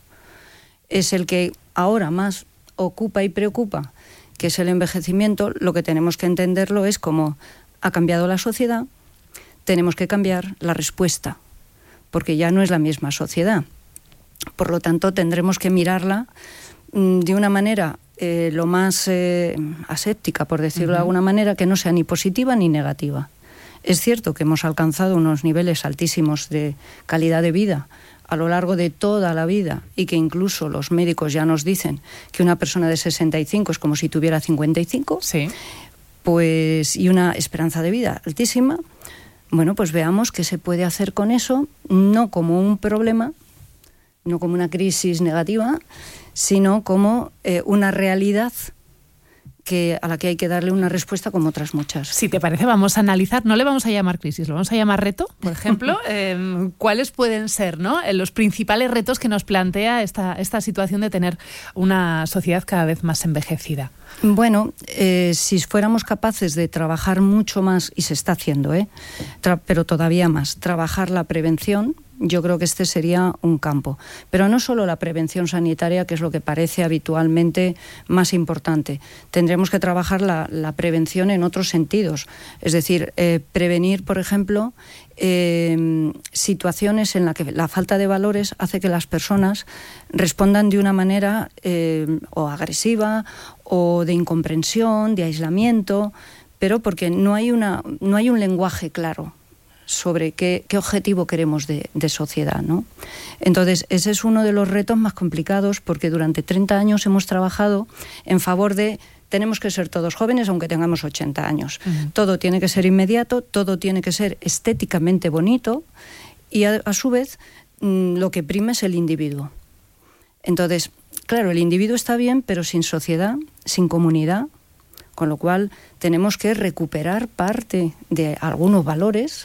es el que ahora más ocupa y preocupa, que es el envejecimiento, lo que tenemos que entenderlo es como ha cambiado la sociedad, tenemos que cambiar la respuesta, porque ya no es la misma sociedad. Por lo tanto, tendremos que mirarla mmm, de una manera eh, lo más eh, aséptica, por decirlo uh-huh. de alguna manera, que no sea ni positiva ni negativa. Es cierto que hemos alcanzado unos niveles altísimos de calidad de vida a lo largo de toda la vida y que incluso los médicos ya nos dicen que una persona de sesenta y cinco es como si tuviera cincuenta y cinco, sí. pues, y una esperanza de vida altísima. Bueno, pues veamos qué se puede hacer con eso, no como un problema, no como una crisis negativa, sino como eh, una realidad que a la que hay que darle una respuesta como otras muchas. Si te parece, vamos a analizar, no le vamos a llamar crisis, lo vamos a llamar reto, por ejemplo. eh, ¿Cuáles pueden ser, ¿no?, los principales retos que nos plantea esta, esta situación de tener una sociedad cada vez más envejecida? Bueno, eh, si fuéramos capaces de trabajar mucho más, y se está haciendo, ¿eh? Tra- pero todavía más, trabajar la prevención, yo creo que este sería un campo. Pero no solo la prevención sanitaria, que es lo que parece habitualmente más importante. Tendremos que trabajar la, la prevención en otros sentidos. Es decir, eh, prevenir, por ejemplo, eh, situaciones en las que la falta de valores hace que las personas respondan de una manera eh, o agresiva o de incomprensión, de aislamiento, pero porque no hay, una, no hay un lenguaje claro sobre qué, qué objetivo queremos de, de sociedad, ¿no? Entonces, ese es uno de los retos más complicados, porque durante treinta años hemos trabajado en favor de tenemos que ser todos jóvenes aunque tengamos ochenta años. Uh-huh. Todo tiene que ser inmediato, todo tiene que ser estéticamente bonito y a, a su vez mmm, lo que prima es el individuo. Entonces, claro, el individuo está bien, pero sin sociedad, sin comunidad, con lo cual tenemos que recuperar parte de algunos valores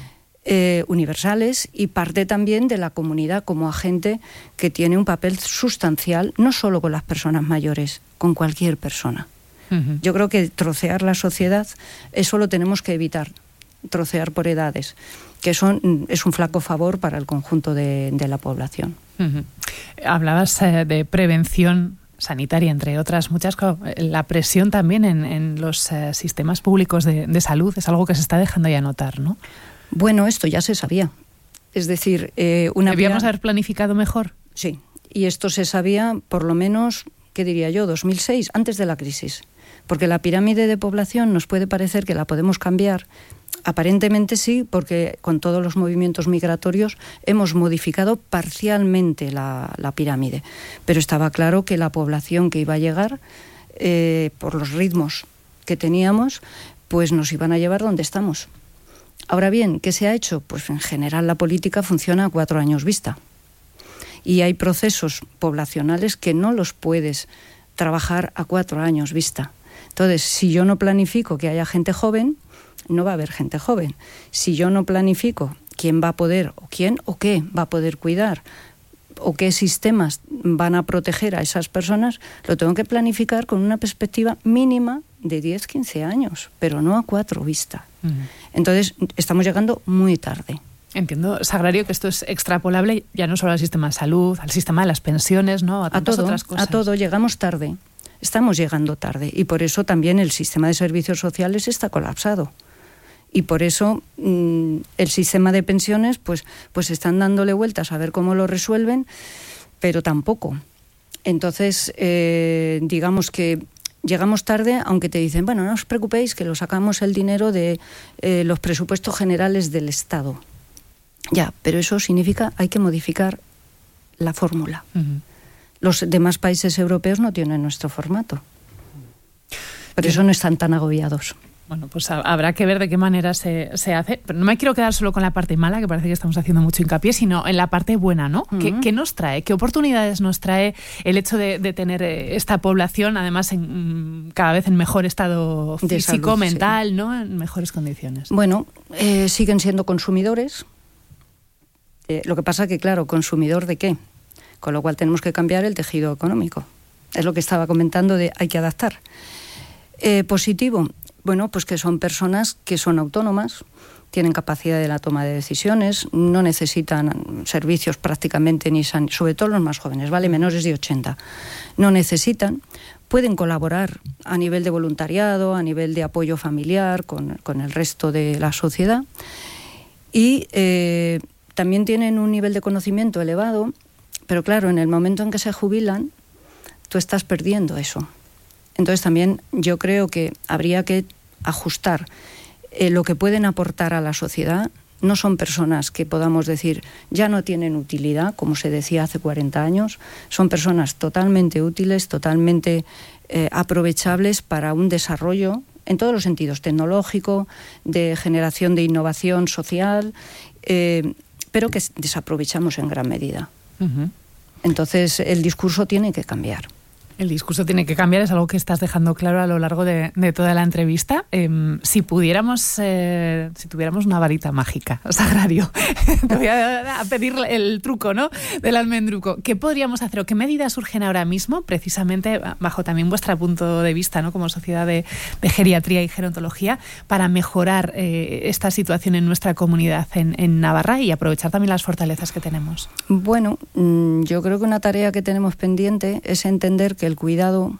Eh, universales y parte también de la comunidad como agente que tiene un papel sustancial, no solo con las personas mayores, con cualquier persona. Uh-huh. Yo creo que trocear la sociedad, eso lo tenemos que evitar, trocear por edades, que eso es un flaco favor para el conjunto de, de la población. Uh-huh. Hablabas eh, de prevención sanitaria, entre otras muchas cosas. La presión también en, en los eh, sistemas públicos de, de salud es algo que se está dejando ya notar, ¿no? Bueno, esto ya se sabía. Es decir, eh, una ¿Debíamos vía... haber planificado mejor? Sí, y esto se sabía por lo menos, ¿qué diría yo?, dos mil seis, antes de la crisis. Porque la pirámide de población nos puede parecer que la podemos cambiar. Aparentemente sí, porque con todos los movimientos migratorios hemos modificado parcialmente la, la pirámide. Pero estaba claro que la población que iba a llegar, eh, por los ritmos que teníamos, pues nos iban a llevar donde estamos. Ahora bien, ¿qué se ha hecho? Pues en general la política funciona a cuatro años vista. Y hay procesos poblacionales que no los puedes trabajar a cuatro años vista. Entonces, si yo no planifico que haya gente joven, no va a haber gente joven. Si yo no planifico quién va a poder, o quién o qué va a poder cuidar, o qué sistemas van a proteger a esas personas, lo tengo que planificar con una perspectiva mínima de diez, quince años, pero no a cuatro vista. Uh-huh. Entonces, estamos llegando muy tarde. Entiendo, Sagrario, que esto es extrapolable ya no solo al sistema de salud, al sistema de las pensiones, ¿no? A tantas a todo, otras cosas. A todo, llegamos tarde. Estamos llegando tarde y por eso también el sistema de servicios sociales está colapsado. Y por eso mmm, el sistema de pensiones pues, pues están dándole vueltas a ver cómo lo resuelven, pero tampoco. Entonces, eh, digamos que llegamos tarde, aunque te dicen, bueno, no os preocupéis que lo sacamos el dinero de eh, los presupuestos generales del Estado. Ya, pero eso significa hay que modificar la fórmula. Uh-huh. Los demás países europeos no tienen nuestro formato. Por eso no están tan agobiados. Bueno, pues habrá que ver de qué manera se, se hace. Pero no me quiero quedar solo con la parte mala, que parece que estamos haciendo mucho hincapié, sino en la parte buena, ¿no? Uh-huh. ¿Qué, ¿Qué nos trae? ¿Qué oportunidades nos trae el hecho de, de tener esta población, además, en, cada vez en mejor estado físico, salud, mental, sí. ¿no? En mejores condiciones. Bueno, eh, siguen siendo consumidores. Eh, lo que pasa que, claro, ¿consumidor de qué? Con lo cual tenemos que cambiar el tejido económico. Es lo que estaba comentando de hay que adaptar. Eh, positivo, bueno, pues que son personas que son autónomas, tienen capacidad de la toma de decisiones, no necesitan servicios prácticamente, ni san... sobre todo los más jóvenes, ¿vale? Menores de ochenta. No necesitan, pueden colaborar a nivel de voluntariado, a nivel de apoyo familiar con, con el resto de la sociedad y eh, también tienen un nivel de conocimiento elevado. Pero claro, en el momento en que se jubilan, tú estás perdiendo eso. Entonces también yo creo que habría que ajustar eh, lo que pueden aportar a la sociedad. No son personas que podamos decir ya no tienen utilidad, como se decía hace cuarenta años. Son personas totalmente útiles, totalmente eh, aprovechables para un desarrollo en todos los sentidos, tecnológico, de generación de innovación social, eh, pero que desaprovechamos en gran medida. Uh-huh. Entonces el discurso tiene que cambiar. El discurso tiene que cambiar, es algo que estás dejando claro a lo largo de, de toda la entrevista. Eh, si pudiéramos, eh, si tuviéramos una varita mágica, Sagrario, te voy a, a pedir el truco, ¿no? Del almendruco. ¿Qué podríamos hacer o qué medidas surgen ahora mismo, precisamente bajo también vuestro punto de vista, ¿no? Como sociedad de, de geriatría y gerontología, para mejorar eh, esta situación en nuestra comunidad en, en Navarra y aprovechar también las fortalezas que tenemos? Bueno, yo creo que una tarea que tenemos pendiente es entender que el cuidado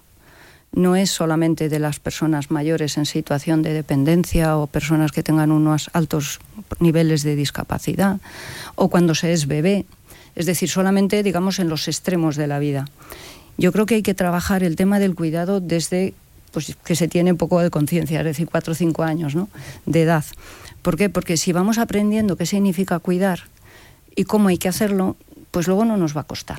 no es solamente de las personas mayores en situación de dependencia o personas que tengan unos altos niveles de discapacidad o cuando se es bebé, es decir, solamente, digamos, en los extremos de la vida. Yo creo que hay que trabajar el tema del cuidado desde pues, que se tiene un poco de conciencia, es decir, cuatro o cinco años, ¿no?, de edad. ¿Por qué? Porque si vamos aprendiendo qué significa cuidar y cómo hay que hacerlo, pues luego no nos va a costar.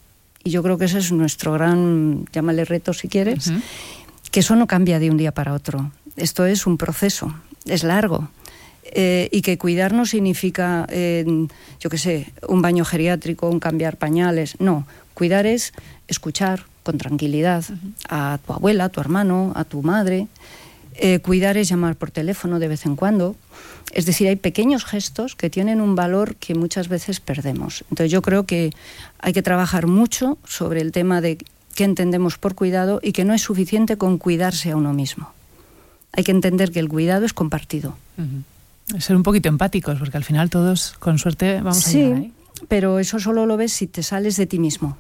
Y yo creo que ese es nuestro gran, llámale reto si quieres, uh-huh. que eso no cambia de un día para otro. Esto es un proceso, es largo. Eh, y que cuidar no significa, eh, yo qué sé, un baño geriátrico, un cambiar pañales. No, cuidar es escuchar con tranquilidad uh-huh. a tu abuela, a tu hermano, a tu madre. Eh, cuidar es llamar por teléfono de vez en cuando. Es decir, hay pequeños gestos que tienen un valor que muchas veces perdemos. Entonces yo creo que hay que trabajar mucho sobre el tema de qué entendemos por cuidado y que no es suficiente con cuidarse a uno mismo. Hay que entender que el cuidado es compartido. Uh-huh. Ser un poquito empáticos, porque al final todos, con suerte, vamos a sí, llegar ahí. Pero eso solo lo ves si te sales de ti mismo.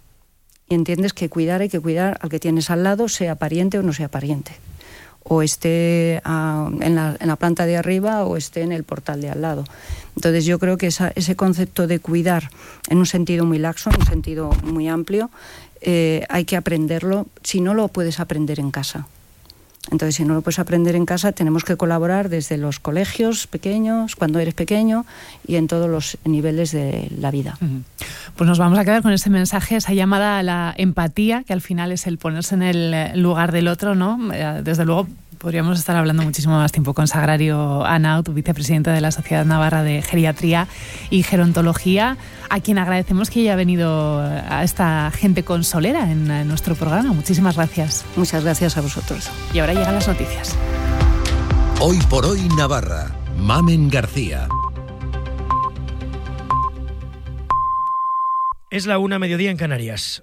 Y entiendes que cuidar hay que cuidar al que tienes al lado, sea pariente o no sea pariente. O esté a, en, la, en la planta de arriba o esté en el portal de al lado. Entonces yo creo que esa, ese concepto de cuidar en un sentido muy laxo, en un sentido muy amplio, eh, hay que aprenderlo, si no lo puedes aprender en casa. Entonces, si no lo puedes aprender en casa, tenemos que colaborar desde los colegios pequeños, cuando eres pequeño, y en todos los niveles de la vida. Pues nos vamos a quedar con ese mensaje, esa llamada a la empatía, que al final es el ponerse en el lugar del otro, ¿no? Desde luego, podríamos estar hablando muchísimo más tiempo con Sagrario Anaut, vicepresidenta de la Sociedad Navarra de Geriatría y Gerontología, a quien agradecemos que haya venido a esta gente consolera en nuestro programa. Muchísimas gracias. Muchas gracias a vosotros. Y ahora llegan las noticias. Hoy por hoy Navarra. Mamen García. Es la una, mediodía en Canarias.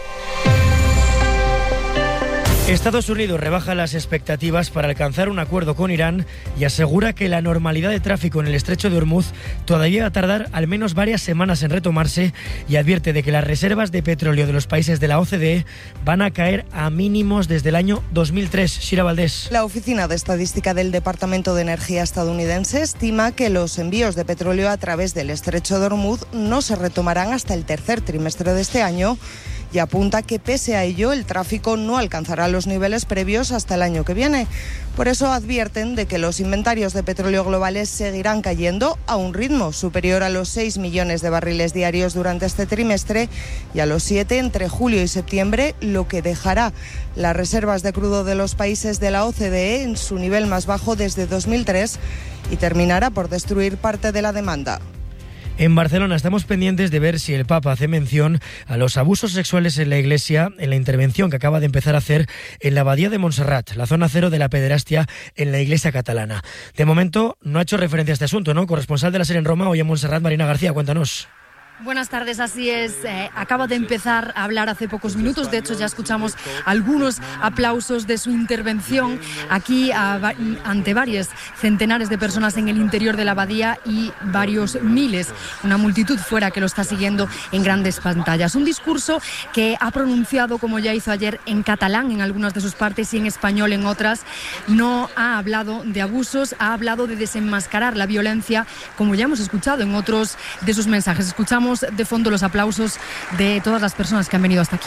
Estados Unidos rebaja las expectativas para alcanzar un acuerdo con Irán y asegura que la normalidad de tráfico en el estrecho de Hormuz todavía va a tardar al menos varias semanas en retomarse, y advierte de que las reservas de petróleo de los países de la O C D E van a caer a mínimos desde el año dos mil tres. Shira Valdés. La Oficina de Estadística del Departamento de Energía estadounidense estima que los envíos de petróleo a través del estrecho de Hormuz no se retomarán hasta el tercer trimestre de este año, y apunta que pese a ello el tráfico no alcanzará los niveles previos hasta el año que viene. Por eso advierten de que los inventarios de petróleo globales seguirán cayendo a un ritmo superior a los seis millones de barriles diarios durante este trimestre y a los siete entre julio y septiembre, lo que dejará las reservas de crudo de los países de la O C D E en su nivel más bajo desde dos mil tres y terminará por destruir parte de la demanda. En Barcelona estamos pendientes de ver si el Papa hace mención a los abusos sexuales en la Iglesia en la intervención que acaba de empezar a hacer en la Abadía de Montserrat, la zona cero de la pederastia en la Iglesia catalana. De momento no ha hecho referencia a este asunto, ¿no? Corresponsal de la SER en Roma, hoy en Montserrat, Marina García, cuéntanos. Buenas tardes, así es. Eh, acaba de empezar a hablar hace pocos minutos. De hecho, ya escuchamos algunos aplausos de su intervención aquí a, ante varios centenares de personas en el interior de la abadía y varios miles, una multitud fuera que lo está siguiendo en grandes pantallas. Un discurso que ha pronunciado, como ya hizo ayer, en catalán en algunas de sus partes y en español en otras. No ha hablado de abusos, ha hablado de desenmascarar la violencia, como ya hemos escuchado en otros de sus mensajes. Escuchamos de fondo los aplausos de todas las personas que han venido hasta aquí.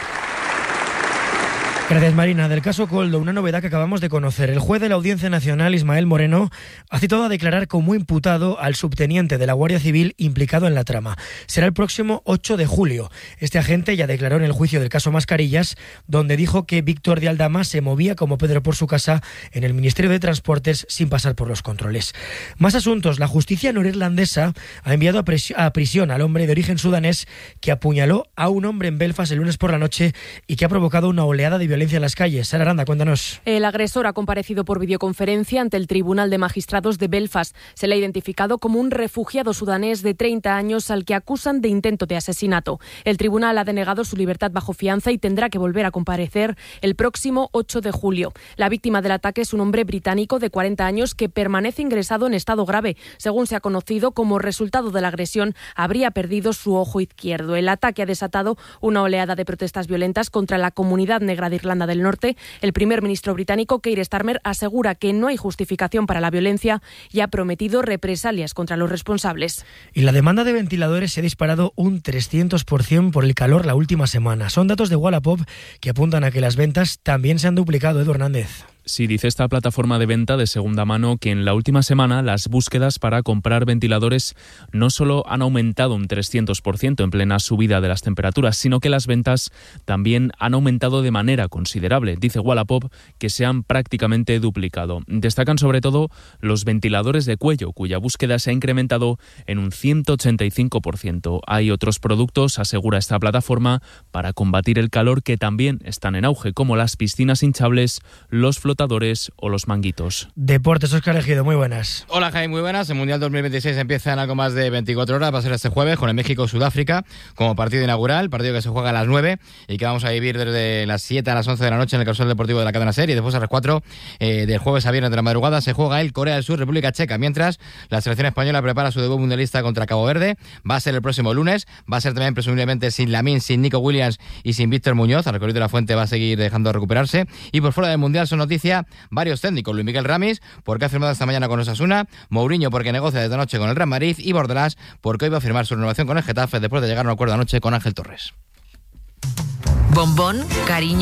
Gracias, Marina. Del caso Koldo, una novedad que acabamos de conocer. El juez de la Audiencia Nacional, Ismael Moreno, ha citado a declarar como imputado al subteniente de la Guardia Civil implicado en la trama. Será el próximo ocho de julio. Este agente ya declaró en el juicio del caso Mascarillas, donde dijo que Víctor de Aldama se movía como Pedro por su casa en el Ministerio de Transportes sin pasar por los controles. Más asuntos. La justicia norirlandesa ha enviado a, pres- a prisión al hombre de origen sudanés que apuñaló a un hombre en Belfast el lunes por la noche y que ha provocado una oleada de violencia en las calles. Sara Aranda, cuéntanos. El agresor ha comparecido por videoconferencia ante el Tribunal de Magistrados de Belfast. Se le ha identificado como un refugiado sudanés de treinta años al que acusan de intento de asesinato. El tribunal ha denegado su libertad bajo fianza y tendrá que volver a comparecer el próximo ocho de julio. La víctima del ataque es un hombre británico de cuarenta años que permanece ingresado en estado grave. Según se ha conocido, como resultado de la agresión, habría perdido su ojo izquierdo. El ataque ha desatado una oleada de protestas violentas contra la comunidad negra de Irlanda del Norte. El primer ministro británico, Keir Starmer, asegura que no hay justificación para la violencia y ha prometido represalias contra los responsables. Y la demanda de ventiladores se ha disparado un trescientos por ciento por el calor la última semana. Son datos de Wallapop que apuntan a que las ventas también se han duplicado. Edu Hernández. Sí, dice esta plataforma de venta de segunda mano que en la última semana las búsquedas para comprar ventiladores no solo han aumentado un trescientos por ciento en plena subida de las temperaturas, sino que las ventas también han aumentado de manera considerable. Dice Wallapop que se han prácticamente duplicado. Destacan sobre todo los ventiladores de cuello, cuya búsqueda se ha incrementado en un ciento ochenta y cinco por ciento. Hay otros productos, asegura esta plataforma, para combatir el calor que también están en auge, como las piscinas hinchables, los flotadores o los manguitos. Deportes, Óscar Ejido, muy buenas. Hola Jaime, muy buenas. El Mundial dos mil veintiséis empieza en algo más de veinticuatro horas, va a ser este jueves con el México-Sudáfrica como partido inaugural, partido que se juega a las nueve y que vamos a vivir desde las siete a las once de la noche en el Carrusel Deportivo de la cadena SER, y después a las cuatro eh, del jueves a viernes de la madrugada se juega el Corea del Sur, República Checa, mientras la selección española prepara su debut mundialista contra Cabo Verde. Va a ser el próximo lunes, va a ser también presumiblemente sin Lamine, sin Nico Williams y sin Víctor Muñoz. Al recorrido de la Fuente va a seguir dejando de recuperarse. Y por fuera del Mundial son noticia varios técnicos: Luis Miguel Ramis, porque ha firmado esta mañana con Osasuna; Mourinho, porque negocia desde anoche con el Real Madrid; y Bordalás, porque hoy va a firmar su renovación con el Getafe después de llegar a un acuerdo anoche con Ángel Torres. Bombón, cariño,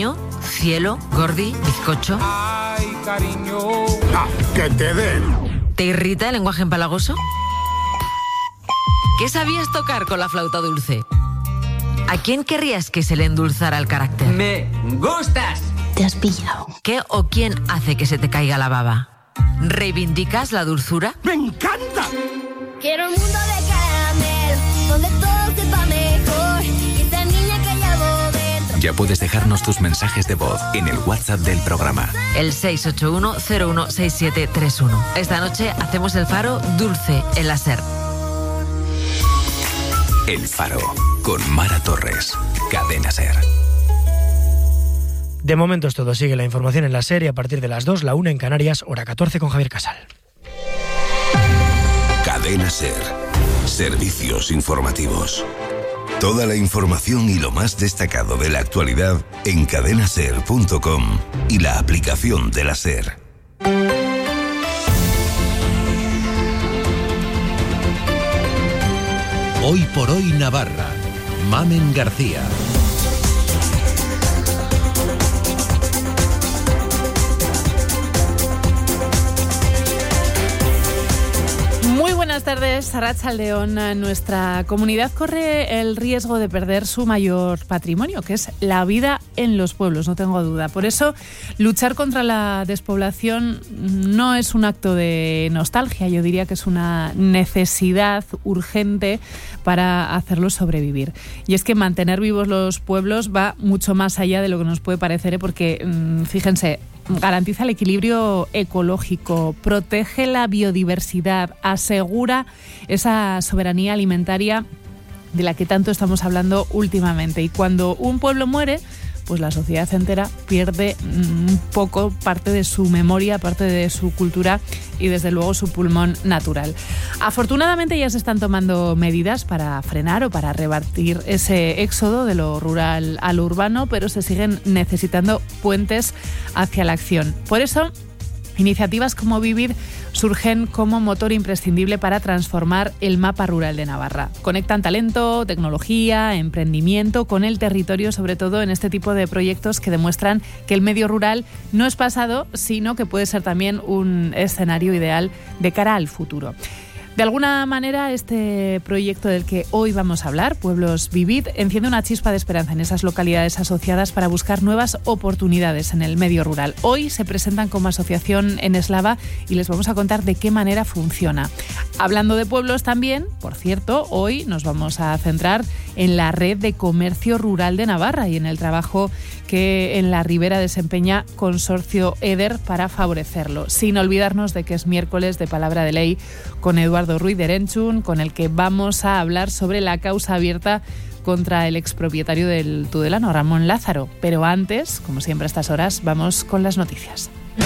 cielo, gordi, bizcocho. Ay, cariño. Ah, que te den. ¿Te irrita el lenguaje empalagoso? ¿Qué sabías tocar con la flauta dulce? ¿A quién querrías que se le endulzara el carácter? Me gustas. Te has pillado. ¿Qué o quién hace que se te caiga la baba? ¿Reivindicas la dulzura? ¡Me encanta! Quiero un mundo de caramelo, donde todo sepa mejor. Y esa niña que llevo dentro. Ya puedes dejarnos tus mensajes de voz en el WhatsApp del programa. El seis ocho uno cero uno seis siete tres uno. Esta noche hacemos el faro dulce en la SER. El Faro, con Mara Torres, Cadena SER. De momento es todo. Sigue la información en la SER y a partir de las dos, la una en Canarias, hora catorce con Javier Casal. Cadena SER. Servicios informativos. Toda la información y lo más destacado de la actualidad en cadena ser punto com y la aplicación de la SER. Hoy por hoy Navarra. Mamen García. Muy buenas tardes, Arratsaldeon. Nuestra comunidad corre el riesgo de perder su mayor patrimonio, que es la vida en los pueblos, no tengo duda. Por eso, luchar contra la despoblación no es un acto de nostalgia, yo diría que es una necesidad urgente para hacerlos sobrevivir. Y es que mantener vivos los pueblos va mucho más allá de lo que nos puede parecer, ¿eh? porque, fíjense, garantiza el equilibrio ecológico, protege la biodiversidad, asegura esa soberanía alimentaria de la que tanto estamos hablando últimamente. Y cuando un pueblo muere, pues la sociedad entera pierde un poco parte de su memoria, parte de su cultura y desde luego su pulmón natural. Afortunadamente ya se están tomando medidas para frenar o para revertir ese éxodo de lo rural a lo urbano, pero se siguen necesitando puentes hacia la acción. Por eso, iniciativas como Vivir surgen como motor imprescindible para transformar el mapa rural de Navarra. Conectan talento, tecnología, emprendimiento con el territorio, sobre todo en este tipo de proyectos que demuestran que el medio rural no es pasado, sino que puede ser también un escenario ideal de cara al futuro. De alguna manera, este proyecto del que hoy vamos a hablar, Pueblos Vivid, enciende una chispa de esperanza en esas localidades asociadas para buscar nuevas oportunidades en el medio rural. Hoy se presentan como asociación en Eslava y les vamos a contar de qué manera funciona. Hablando de pueblos también, por cierto, hoy nos vamos a centrar en la Red de Comercio Rural de Navarra y en el trabajo que en la Ribera desempeña Consorcio EDER para favorecerlo. Sin olvidarnos de que es miércoles de Palabra de Ley con Eduardo Ruiz de Erenchun, con el que vamos a hablar sobre la causa abierta contra el expropietario del Tudelano, Ramón Lázaro. Pero antes, como siempre a estas horas, vamos con las noticias.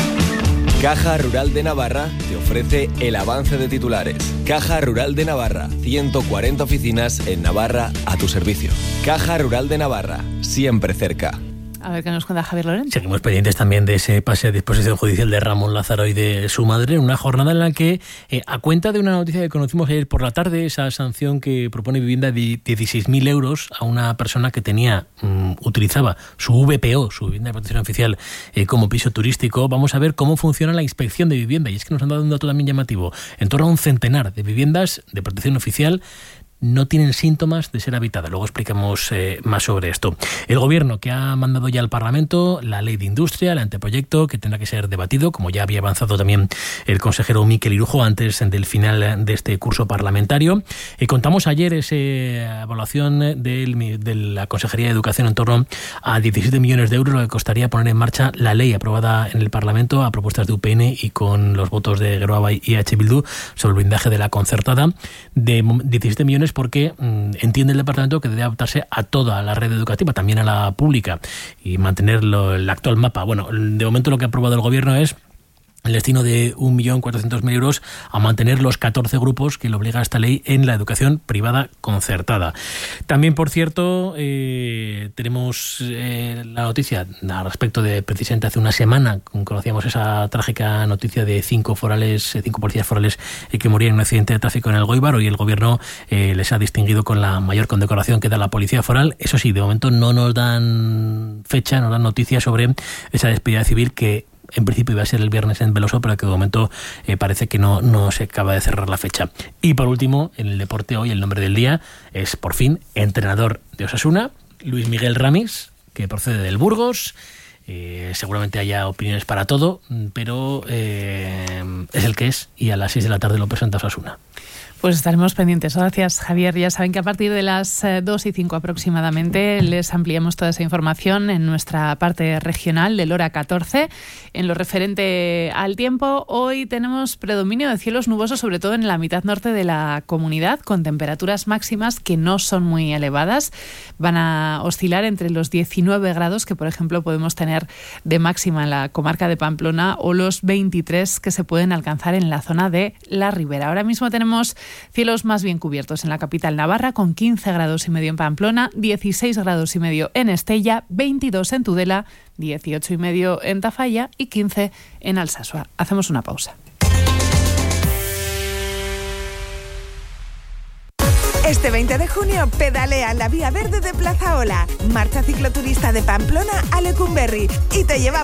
Caja Rural de Navarra te ofrece el avance de titulares. Caja Rural de Navarra, ciento cuarenta oficinas en Navarra a tu servicio. Caja Rural de Navarra, siempre cerca. A ver qué nos cuenta Javier Lorenzo. Seguimos pendientes también de ese pase a disposición judicial de Ramón Lázaro y de su madre, en una jornada en la que, eh, a cuenta de una noticia que conocimos ayer por la tarde, esa sanción que propone Vivienda de dieciséis mil euros a una persona que tenía, um, utilizaba su V P O, su vivienda de protección oficial, eh, como piso turístico, vamos a ver cómo funciona la inspección de vivienda. Y es que nos han dado un dato también llamativo. En torno a un centenar de viviendas de protección oficial no tienen síntomas de ser habitadas. Luego explicamos eh, más sobre esto. El Gobierno, que ha mandado ya al Parlamento la Ley de Industria, el anteproyecto que tendrá que ser debatido, como ya había avanzado también el consejero Miquel Irujo antes del final de este curso parlamentario. Eh, contamos ayer esa evaluación del, de la Consejería de Educación en torno a diecisiete millones de euros, lo que costaría poner en marcha la ley aprobada en el Parlamento a propuestas de U P N y con los votos de Geroa Bai y H. Bildu sobre el blindaje de la concertada, de diecisiete millones porque mmm, entiende el departamento que debe adaptarse a toda la red educativa, también a la pública, y mantener lo, el actual mapa. Bueno, de momento lo que ha aprobado el Gobierno es el destino de un millón cuatrocientos mil euros a mantener los catorce grupos que le obliga esta ley en la educación privada concertada. También, por cierto, eh, tenemos eh, la noticia al respecto de, precisamente hace una semana, conocíamos esa trágica noticia de cinco forales, cinco policías forales eh, que morían en un accidente de tráfico en el Goibar. Hoy el gobierno eh, les ha distinguido con la mayor condecoración que da la policía foral. Eso sí, de momento no nos dan fecha, no dan noticias sobre esa despedida civil que en principio iba a ser el viernes en Veloso, pero que de momento eh, parece que no, no se acaba de cerrar la fecha. Y por último, en el deporte hoy el nombre del día es, por fin, entrenador de Osasuna, Luis Miguel Ramis, que procede del Burgos. Eh, seguramente haya opiniones para todo, pero eh, es el que es, y a las seis de la tarde lo presenta Osasuna. Pues estaremos pendientes. Gracias, Javier. Ya saben que a partir de las dos y cinco aproximadamente les ampliamos toda esa información en nuestra parte regional del hora catorce. En lo referente al tiempo, hoy tenemos predominio de cielos nubosos, sobre todo en la mitad norte de la comunidad, con temperaturas máximas que no son muy elevadas. Van a oscilar entre los diecinueve grados que, por ejemplo, podemos tener de máxima en la comarca de Pamplona, o los veintitrés que se pueden alcanzar en la zona de la Ribera. Ahora mismo tenemos cielos más bien cubiertos en la capital navarra, con quince grados y medio en Pamplona, dieciséis grados y medio en Estella, veintidós en Tudela, dieciocho y medio en Tafalla y quince en Alsasua. Hacemos una pausa. Este veinte de junio pedalea en la Vía Verde de Plaza Ola, marcha cicloturista de Pamplona a Lecumberri, y te llevamos